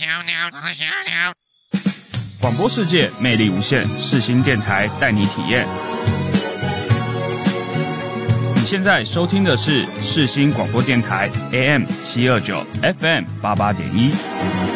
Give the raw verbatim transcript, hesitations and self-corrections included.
广播世界魅力无限，世新电台带你体验。你现在收听的是世新广播电台 A M 七二九 F M 八八点一。